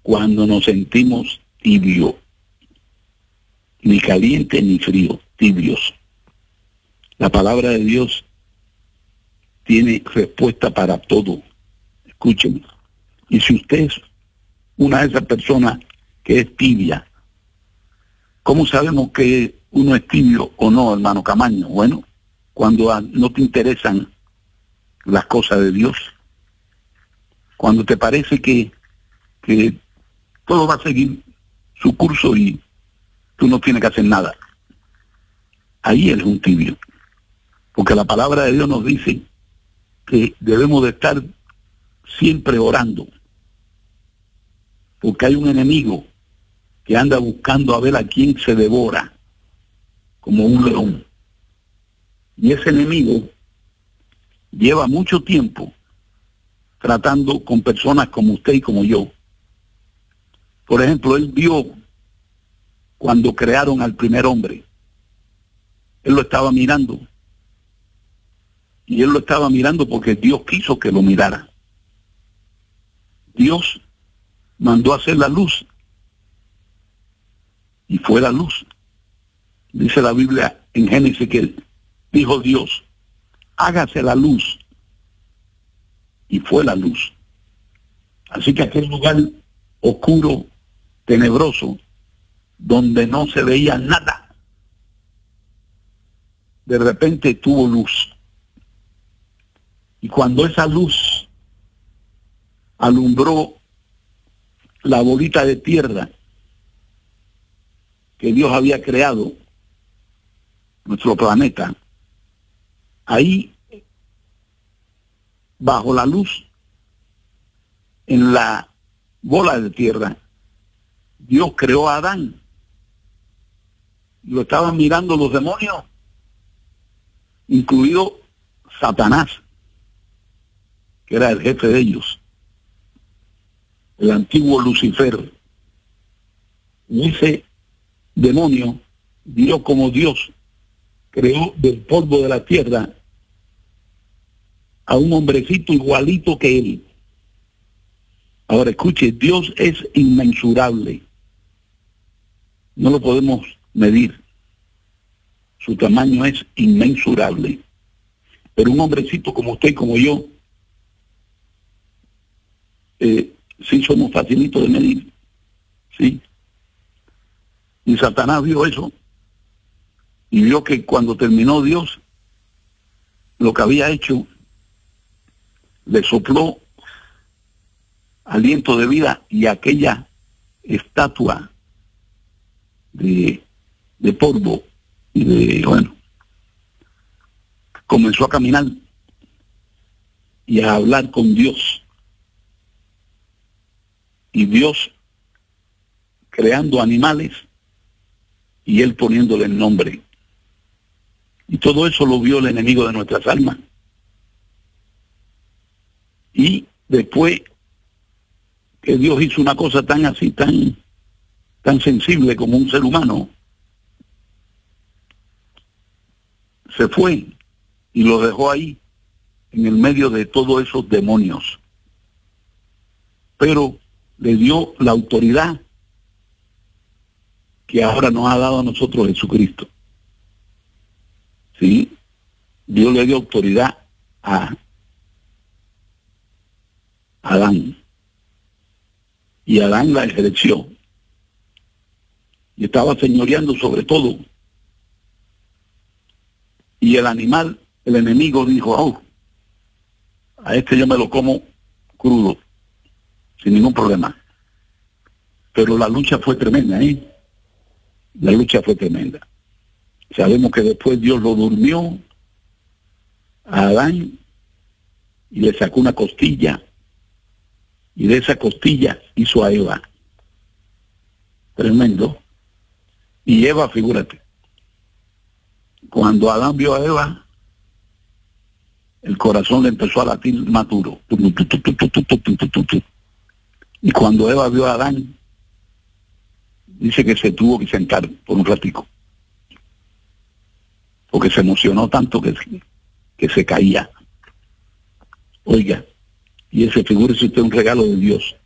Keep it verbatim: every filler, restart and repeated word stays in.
cuando nos sentimos tibios, ni caliente ni frío, tibios. La palabra de Dios tiene respuesta para todo. Escúchenme. Y si usted es una de esas personas que es tibia, ¿cómo sabemos que uno es tibio o no, hermano Camaño? Bueno, cuando a, no te interesan las cosas de Dios, cuando te parece que, que todo va a seguir su curso y tú no tienes que hacer nada, ahí eres un tibio. Porque la palabra de Dios nos dice que debemos de estar siempre orando, porque hay un enemigo que anda buscando a ver a quién se devora como un león. Y ese enemigo lleva mucho tiempo tratando con personas como usted y como yo. Por ejemplo, él vio cuando crearon al primer hombre. Él lo estaba mirando. Y él lo estaba mirando porque Dios quiso que lo mirara. Dios mandó a hacer la luz. Y fue la luz. Dice la Biblia en Génesis que dijo Dios, hágase la luz. Y fue la luz. Así que aquel lugar oscuro, tenebroso, donde no se veía nada, de repente tuvo luz. Y cuando esa luz alumbró la bolita de tierra que Dios había creado, nuestro planeta, ahí, bajo la luz, en la bola de tierra, Dios creó a Adán. Lo estaban mirando los demonios, incluido Satanás, que era el jefe de ellos, el antiguo Lucifer. Y ese demonio, Dios como Dios, creó del polvo de la tierra a un hombrecito igualito que él. Ahora escuche, Dios es inmensurable. No lo podemos medir. Su tamaño es inmensurable. Pero un hombrecito como usted y como yo, eh, sí somos facilitos de medir. Sí. Y Satanás vio eso. Y vio que cuando terminó Dios, lo que había hecho, le sopló aliento de vida y aquella estatua de, de polvo y de, bueno, comenzó a caminar y a hablar con Dios. Y Dios creando animales y él poniéndole el nombre. Y todo eso lo vio el enemigo de nuestras almas. Y después que Dios hizo una cosa tan así, tan, tan sensible como un ser humano, se fue y lo dejó ahí, en el medio de todos esos demonios. Pero le dio la autoridad que ahora nos ha dado a nosotros Jesucristo. ¿Sí? Dios le dio autoridad a Adán. Y Adán la ejerció. Y estaba señoreando sobre todo. Y el animal, el enemigo dijo, oh, a este yo me lo como crudo, sin ningún problema. Pero la lucha fue tremenda, ¿eh? La lucha fue tremenda. Sabemos que después Dios lo durmió a Adán y le sacó una costilla. Y de esa costilla hizo a Eva. Tremendo. Y Eva, figúrate, cuando Adán vio a Eva, el corazón le empezó a latir más duro. Y cuando Eva vio a Adán, dice que se tuvo que sentar por un ratico, porque se emocionó tanto que, que se caía. Oiga, y ese, figúrese usted, un regalo de Dios.